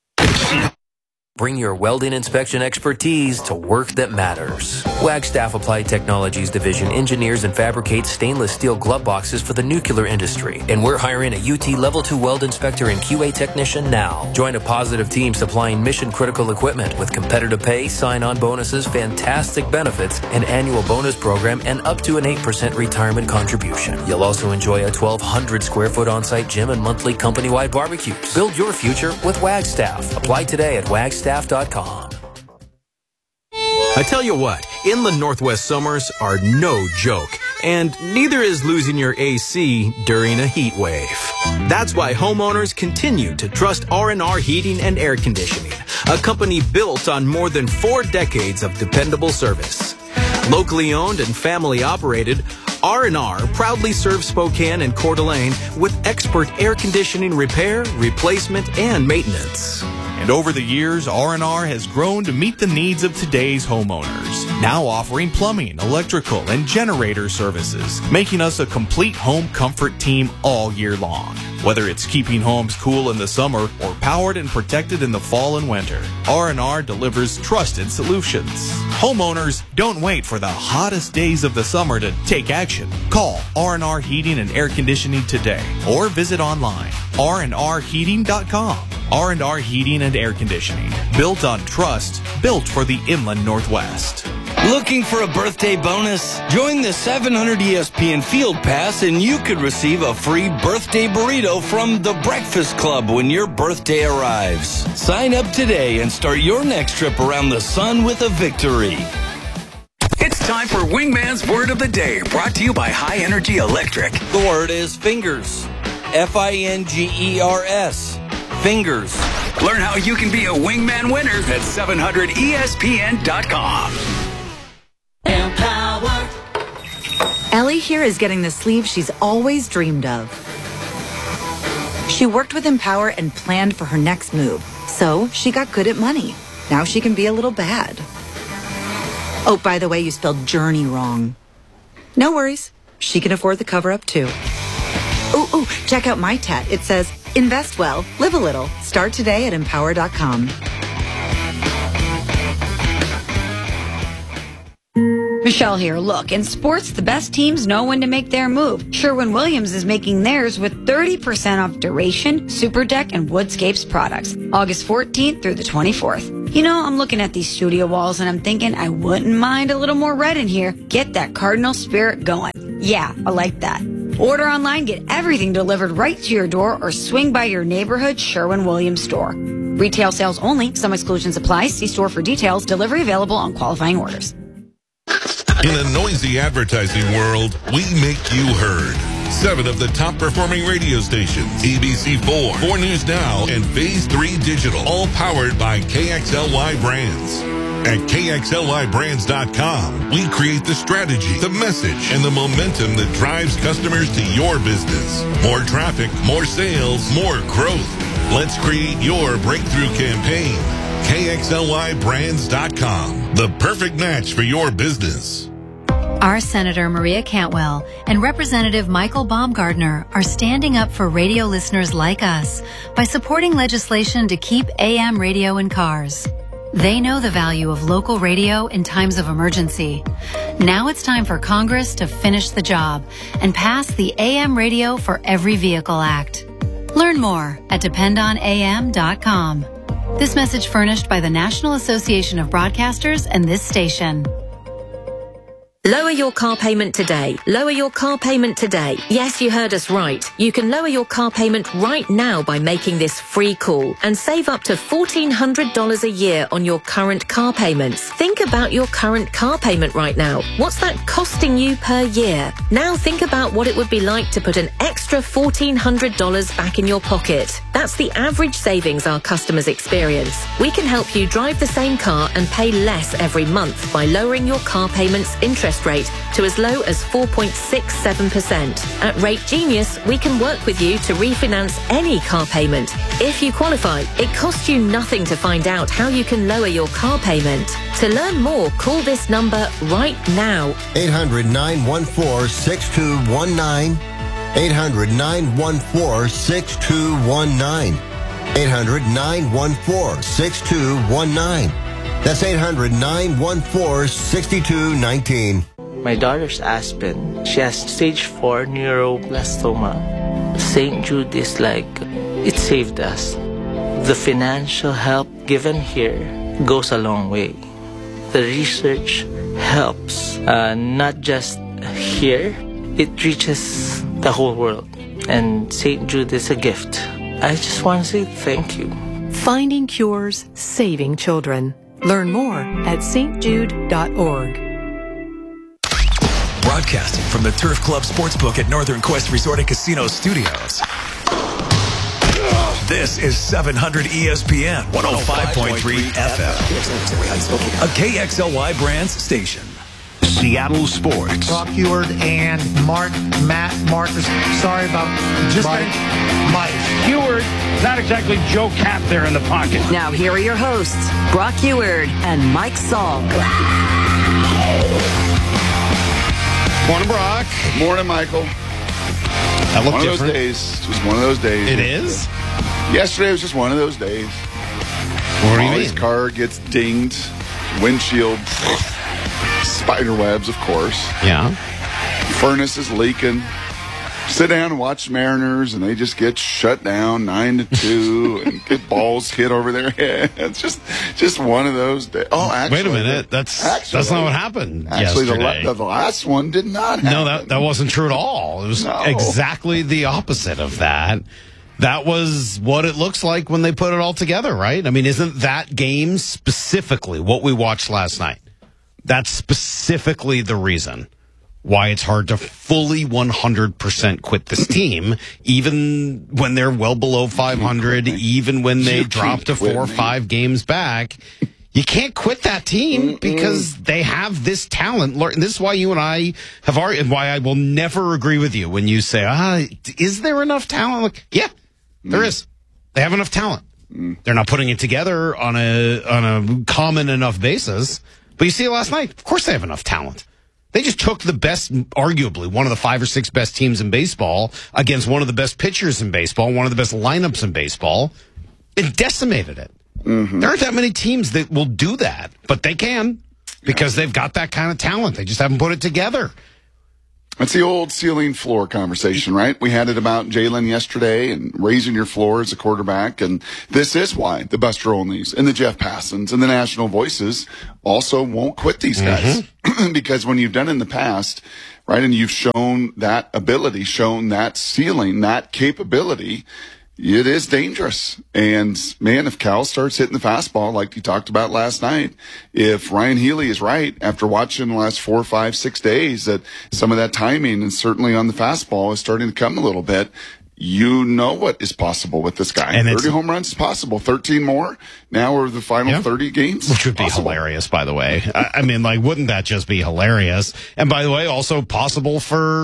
Bring your welding inspection expertise to work that matters. Wagstaff Applied Technologies Division engineers and fabricates stainless steel glove boxes for the nuclear industry. And we're hiring a UT Level 2 weld inspector and QA technician now. Join a positive team supplying mission-critical equipment with competitive pay, sign-on bonuses, fantastic benefits, an annual bonus program, and up to an 8% retirement contribution. You'll also enjoy a 1,200-square-foot on-site gym and monthly company-wide barbecues. Build your future with Wagstaff. Apply today at wagstaff.com. I tell you what, inland Northwest summers are no joke, and neither is losing your AC during a heat wave. That's why homeowners continue to trust R&R Heating and Air Conditioning, a company built on more than 4 decades of dependable service. Locally owned and family operated, R&R proudly serves Spokane and Coeur d'Alene with expert air conditioning repair, replacement, and maintenance. And over the years, R&R has grown to meet the needs of today's homeowners, now offering plumbing, electrical, and generator services, making us a complete home comfort team all year long. Whether it's keeping homes cool in the summer or powered and protected in the fall and winter, R&R delivers trusted solutions. Homeowners, don't wait for the hottest days of the summer to take action. Call R&R Heating and Air Conditioning today or visit online, rnrheating.com. R&R Heating and Air Conditioning. Built on trust, built for the inland Northwest. Looking for a birthday bonus? Join the 700 ESPN Field Pass and you could receive a free birthday burrito from The Breakfast Club when your birthday arrives. Sign up today and start your next trip around the sun with a victory. It's time for Wingman's Word of the Day, brought to you by High Energy Electric. The word is fingers. F-I-N-G-E-R-S. Fingers. Learn how you can be a Wingman winner at 700ESPN.com. Empower. Ellie here is getting the sleeve she's always dreamed of. She worked with Empower and planned for her next move, so she got good at money. Now she can be a little bad. Oh, by the way, you spelled journey wrong. No worries. She can afford the cover-up, too. Ooh, check out my tat. It says, invest well, live a little. Start today at Empower.com. Michelle here. Look, in sports, the best teams know when to make their move. Sherwin-Williams is making theirs with 30% off Duration, Super Deck, and Woodscapes products. August 14th through the 24th. You know, I'm looking at these studio walls and I'm thinking I wouldn't mind a little more red in here. Get that Cardinal spirit going. Yeah, I like that. Order online, get everything delivered right to your door, or swing by your neighborhood Sherwin-Williams store. Retail sales only. Some exclusions apply. See store for details. Delivery available on qualifying orders. In a noisy advertising world, we make you heard. 7 of the top performing radio stations, ABC4, 4 News Now, and Phase 3 Digital, all powered by KXLY Brands. At KXLYBrands.com, we create the strategy, the message, and the momentum that drives customers to your business. More traffic, more sales, more growth. Let's create your breakthrough campaign. KXLYBrands.com, the perfect match for your business. Our Senator Maria Cantwell and Representative Michael Baumgardner are standing up for radio listeners like us by supporting legislation to keep AM radio in cars. They know the value of local radio in times of emergency. Now it's time for Congress to finish the job and pass the AM Radio for Every Vehicle Act. Learn more at dependonam.com. This message furnished by the National Association of Broadcasters and this station. Lower your car payment today. Lower your car payment today. Yes, you heard us right. You can lower your car payment right now by making this free call and save up to $1,400 a year on your current car payments. Think about your current car payment right now. What's that costing you per year? Now think about what it would be like to put an extra $1,400 back in your pocket. That's the average savings our customers experience. We can help you drive the same car and pay less every month by lowering your car payment's interest rate to as low as 4.67%. At Rate Genius, we can work with you to refinance any car payment. If you qualify, it costs you nothing to find out how you can lower your car payment. To learn more, call this number right now. 800-914-6219. 800-914-6219. 800-914-6219. That's 800-914-6219. My daughter's Aspen. She has stage 4 neuroblastoma. St. Jude is like, it saved us. The financial help given here goes a long way. The research helps, not just here, it reaches the whole world. And St. Jude is a gift. I just want to say thank you. Finding cures, saving children. Learn more at stjude.org. Broadcasting from the Turf Club Sportsbook at Northern Quest Resort and Casino Studios. This is 700 ESPN 105.3 FM. A KXLY Brands station. Seattle Sports. Brock Huard and Matt Marcus. Sorry about just Mike. Huard, not exactly Joe Cap there in the pocket. Now here are your hosts, Brock Huard and Mike Salk. Morning, Brock. Morning, Michael. That looked one different. Of those days. Just one of those days. It is? Yesterday was just one of those days. What do you Molly's mean? car gets dinged. Windshield. Spider webs, of course. Yeah. Furnace is leaking. Sit down and watch Mariners, and they just get shut down 9-2 and get balls hit over their head. It's just one of those days. Oh, actually, wait a minute. That's not what happened yesterday. The last one did not happen. No, that wasn't true at all. It was exactly the opposite of that. That was what it looks like when they put it all together, right? I mean, isn't that game specifically what we watched last night? That's specifically the reason why it's hard to fully 100% quit this team, even when they're well below 500, even when they drop to 4 or 5 games back. You can't quit that team because they have this talent. This is why you and I have argued, and why I will never agree with you when you say, is there enough talent? Like, yeah, there is. They have enough talent. They're not putting it together on a common enough basis. But you see it last night. Of course they have enough talent. They just took the best, arguably, one of the 5 or 6 best teams in baseball against one of the best pitchers in baseball, one of the best lineups in baseball, and decimated it. There aren't that many teams that will do that, but they can because they've got that kind of talent. They just haven't put it together. It's the old ceiling floor conversation, right? We had it about Jalen yesterday and raising your floor as a quarterback. And this is why the Buster Olneys and the Jeff Passons and the national voices also won't quit these guys. Because when you've done it in the past, right, and you've shown that ability, shown that ceiling, that capability, it is dangerous. And, man, if Cal starts hitting the fastball like you talked about last night, if Ryan Healy is right after watching the last 4, 5, 6 days that some of that timing and certainly on the fastball is starting to come a little bit, you know what is possible with this guy. And 30 home runs is possible. 13 more now over the final 30 games. Which would be hilarious, by the way. I mean, like, wouldn't that just be hilarious? And by the way, also possible for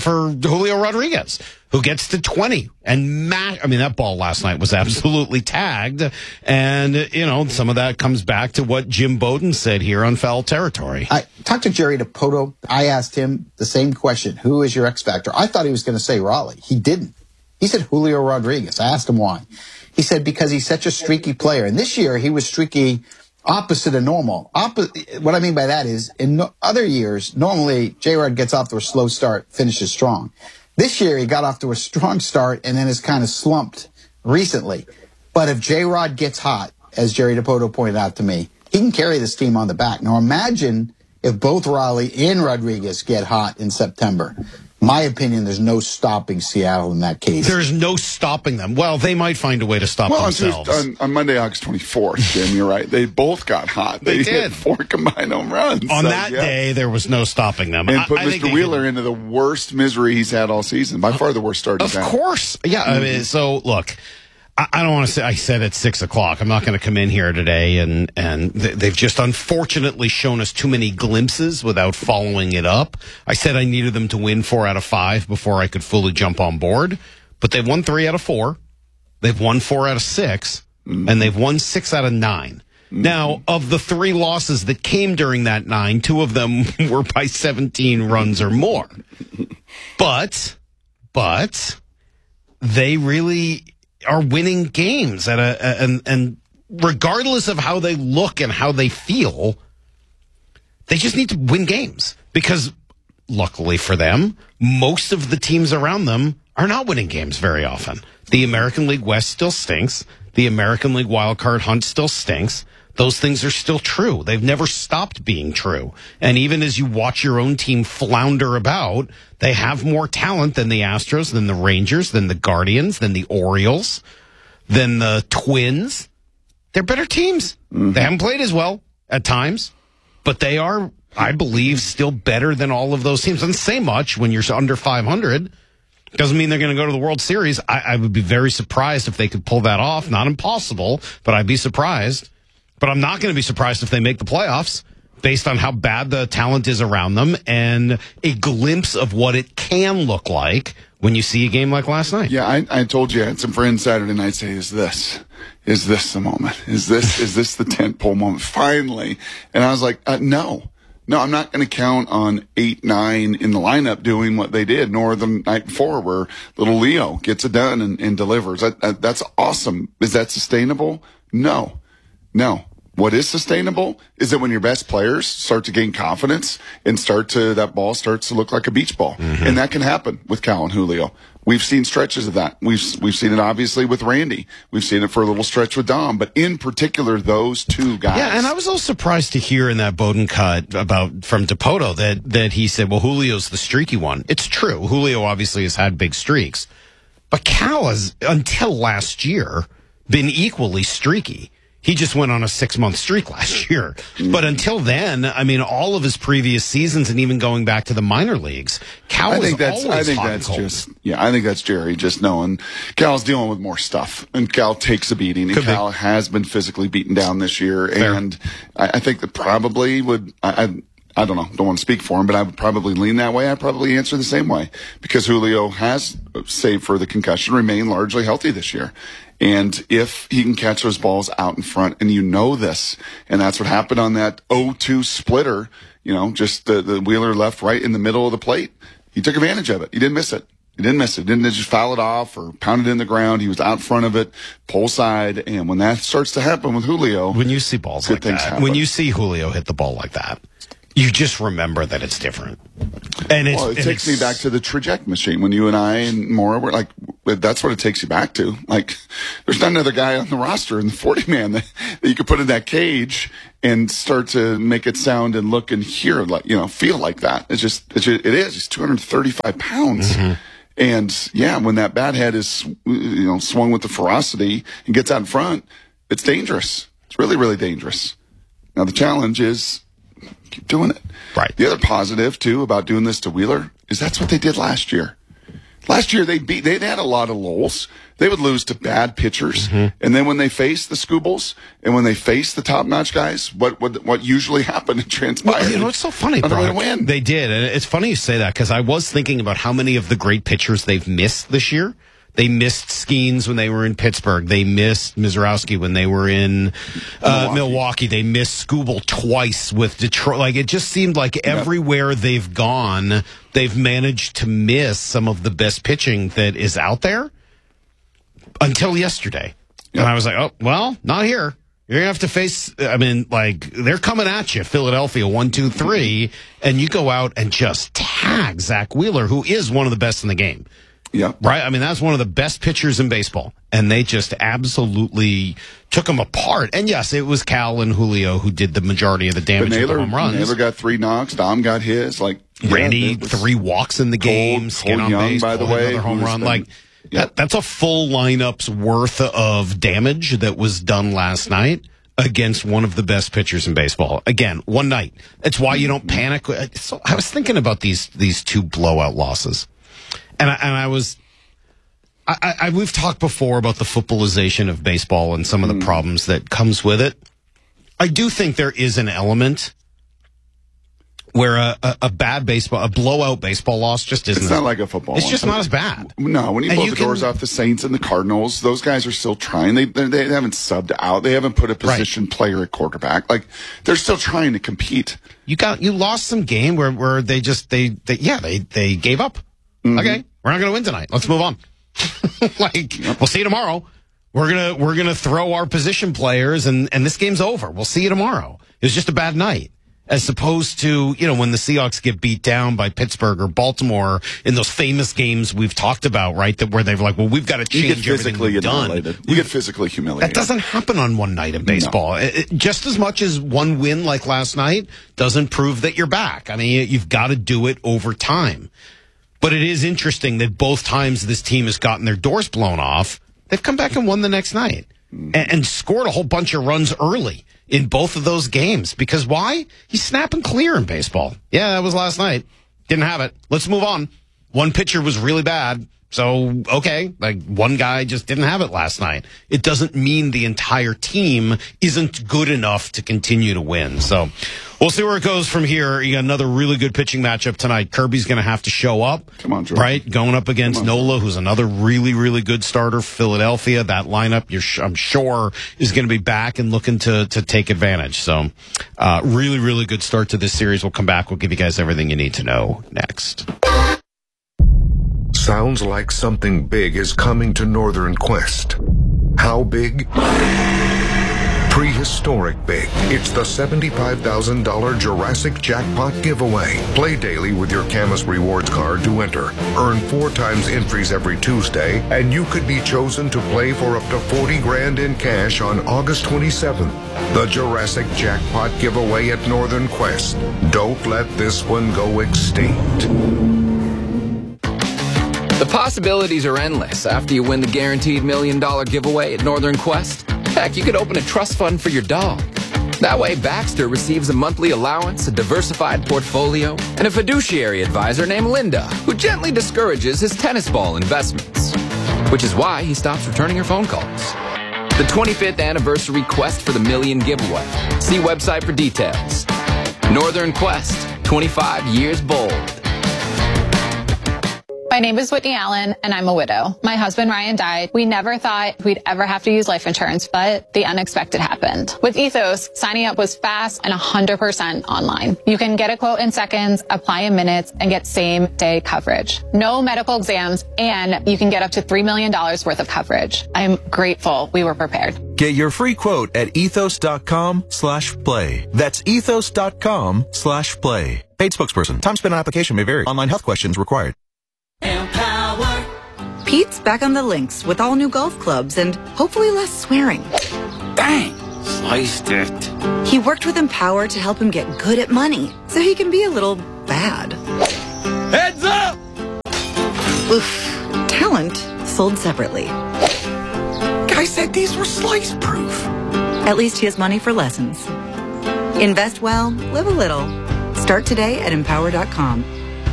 Julio Rodriguez, who gets to 20 and I mean, that ball last night was absolutely tagged. And, you know, some of that comes back to what Jim Bowden said here on Foul Territory. I talked to Jerry DiPoto. I asked him the same question. Who is your X factor? I thought he was going to say Raleigh. He didn't. He said Julio Rodriguez. I asked him why. He said because he's such a streaky player. And this year he was streaky opposite of normal. What I mean by that is in other years, normally J-Rod gets off to a slow start, finishes strong. This year he got off to a strong start and then has kind of slumped recently. But if J-Rod gets hot, as Jerry DiPoto pointed out to me, he can carry this team on the back. Now imagine if both Raleigh and Rodriguez get hot in September. My opinion, there's no stopping Seattle in that case. There's no stopping them. Well, they might find a way to stop themselves. On Monday, August 24th, Jim, you're right. They both got hot. They did. Hit 4 combined home runs. On that day, there was no stopping them. And put Mr. Wheeler into the worst misery he's had all season. By far the worst start he's had. Of course. Yeah. I mean, so, look. I don't want to say I said at 6 o'clock. I'm not going to come in here today and they've just unfortunately shown us too many glimpses without following it up. I said I needed them to win 4 out of 5 before I could fully jump on board, but they've won 3 out of 4. They've won 4 out of 6 and they've won 6 out of 9. Now, of the 3 losses that came during that 9, 2 of them were by 17 runs or more. But they really are winning games and regardless of how they look and how they feel, they just need to win games because luckily for them, most of the teams around them are not winning games very often. The American League West still stinks. The American League wildcard hunt still stinks. Those things are still true. They've never stopped being true. And even as you watch your own team flounder about, they have more talent than the Astros, than the Rangers, than the Guardians, than the Orioles, than the Twins. They're better teams. They haven't played as well at times, but they are, I believe, still better than all of those teams. Doesn't say much when you're under 500. Doesn't mean they're going to go to the World Series. I would be very surprised if they could pull that off. Not impossible, but I'd be surprised. But I'm not going to be surprised if they make the playoffs based on how bad the talent is around them and a glimpse of what it can look like when you see a game like last night. Yeah, I told you I had some friends Saturday night say, is this the moment? Is this the tentpole moment? Finally. And I was like, no, I'm not going to count on 8, 9 in the lineup doing what they did, nor the night before where little Leo gets it done and delivers. That's awesome. Is that sustainable? No. What is sustainable is that when your best players start to gain confidence and that ball starts to look like a beach ball. And that can happen with Cal and Julio. We've seen stretches of that. We've seen it obviously with Randy. We've seen it for a little stretch with Dom, but in particular, those 2 guys. Yeah, and I was also surprised to hear in that Bowden cut from DiPoto that he said, well, Julio's the streaky one. It's true. Julio obviously has had big streaks, but Cal has, until last year, been equally streaky. He just went on a 6-month streak last year. But until then, I mean, all of his previous seasons and even going back to the minor leagues, Cal was always hot and cold. I think that's Jerry just knowing Cal's dealing with more stuff, and Cal takes a beating, and Cal has been physically beaten down this year. Fair. And I think that probably would, I don't know, don't want to speak for him, but I would probably lean that way. I'd probably answer the same way, because Julio has, save for the concussion, remained largely healthy this year. And if he can catch those balls out in front, and you know this, and that's what happened on that 0-2 splitter, you know, just the Wheeler left right in the middle of the plate. He took advantage of it. He didn't miss it. Didn't just foul it off or pound it in the ground. He was out front of it, pull side. And when that starts to happen with Julio, when you see balls like that, when you see Julio hit the ball like that, you just remember that it's different. And it takes me back to the trajectory machine when you and I and Maura were like, that's what it takes you back to. Like, there's not another guy on the roster in the 40-man that you could put in that cage and start to make it sound and look and hear like, you know, feel like that. It is. He's 235 pounds. Mm-hmm. And yeah, when that bat head is, you know, swung with the ferocity and gets out in front, it's dangerous. It's really, really dangerous. Now the challenge is, keep doing it. Right. The other positive too about doing this to Wheeler is that's what they did last year. Last year they had a lot of lulls. They would lose to bad pitchers, and then when they faced the Scoobles and when they faced the top-notch guys, what usually happened and transpired? Well, you know, it's so funny, Brock. They did, and it's funny you say that because I was thinking about how many of the great pitchers they've missed this year. They missed Skeens when they were in Pittsburgh. They missed Mizrowski when they were in Milwaukee. They missed Scooble twice with Detroit. Like, it just seemed like everywhere they've gone, they've managed to miss some of the best pitching that is out there until yesterday. Yep. And I was like, oh, well, not here. You're going to have to face, I mean, like, they're coming at you, Philadelphia, 1-2-3, and you go out and just tag Zach Wheeler, who is one of the best in the game. Yeah. Right? I mean, that's one of the best pitchers in baseball. And they just absolutely took him apart. And yes, it was Cal and Julio who did the majority of the damage with the home runs. Naylor got 3 knocks. Dom got his. Like, Randy, 3 walks in the game. Skin on base, by the way, another home run. Like, that's a full lineup's worth of damage that was done last night against one of the best pitchers in baseball. Again, one night. That's why you don't panic. So I was thinking about these 2 blowout losses. And we've talked before about the footballization of baseball and some of the problems that comes with it. I do think there is an element where a blowout baseball loss just isn't. It's not like a football. It's just not as bad. No, when you blow the doors off the Saints and the Cardinals, those guys are still trying. They haven't subbed out. They haven't put a position player at quarterback. Like, they're still trying to compete. You lost some game where they gave up. Mm-hmm. Okay, we're not going to win tonight. Let's move on. We'll see you tomorrow. We're gonna throw our position players, and this game's over. We'll see you tomorrow. It was just a bad night, as opposed to, you know, when the Seahawks get beat down by Pittsburgh or Baltimore in those famous games we've talked about, right? Where they're like, well, we've got to change everything we've done. You get physically humiliated. That doesn't happen on one night in baseball. No. Just as much as one win like last night doesn't prove that you're back. I mean, you've got to do it over time. But it is interesting that both times this team has gotten their doors blown off, they've come back and won the next night and scored a whole bunch of runs early in both of those games. Because why? He's snapping clear in baseball. Yeah, that was last night. Didn't have it. Let's move on. One pitcher was really bad. So, okay, like one guy just didn't have it last night. It doesn't mean the entire team isn't good enough to continue to win. So we'll see where it goes from here. You got another really good pitching matchup tonight. Kirby's going to have to show up. Come on, Joe. Right? Going up against Nola, who's another really, really good starter for Philadelphia. That lineup, I'm sure, is going to be back and looking to take advantage. So really, really good start to this series. We'll come back. We'll give you guys everything you need to know next. Sounds like something big is coming to Northern Quest. How big? Prehistoric big. It's the $75,000 Jurassic Jackpot giveaway. Play daily with your Camus Rewards card to enter. Earn 4 times entries every Tuesday, and you could be chosen to play for up to $40,000 in cash on August 27th. The Jurassic Jackpot giveaway at Northern Quest. Don't let this one go extinct. The possibilities are endless after you win the guaranteed $1 million giveaway at Northern Quest. Heck, you could open a trust fund for your dog. That way, Baxter receives a monthly allowance, a diversified portfolio, and a fiduciary advisor named Linda, who gently discourages his tennis ball investments. Which is why he stops returning her phone calls. The 25th anniversary Quest for the Million giveaway. See website for details. Northern Quest, 25 years bold. My name is Whitney Allen, and I'm a widow. My husband, Ryan, died. We never thought we'd ever have to use life insurance, but the unexpected happened. With Ethos, signing up was fast and 100% online. You can get a quote in seconds, apply in minutes, and get same-day coverage. No medical exams, and you can get up to $3 million worth of coverage. I'm grateful we were prepared. Get your free quote at ethos.com/play. That's ethos.com/play. Paid spokesperson. Time spent on application may vary. Online health questions required. Empower. Pete's back on the links with all new golf clubs and hopefully less swearing. Dang, sliced it. He worked with Empower to help him get good at money so he can be a little bad. Heads up! Oof. Talent sold separately. Guy said these were slice proof. At least he has money for lessons. Invest well, live a little. Start today at Empower.com.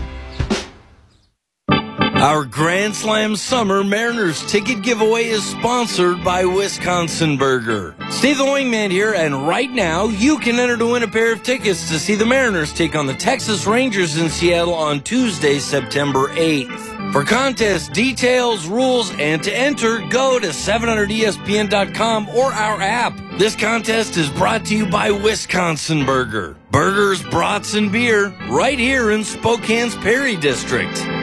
Our Grand Slam Summer Mariners ticket giveaway is sponsored by Wisconsin Burger. Steve the Wingman here, and right now you can enter to win a pair of tickets to see the Mariners take on the Texas Rangers in Seattle on Tuesday, September 8th. For contest details, rules, and to enter, go to 700ESPN.com or our app. This contest is brought to you by Wisconsin Burger. Burgers, brats, and beer right here in Spokane's Perry District.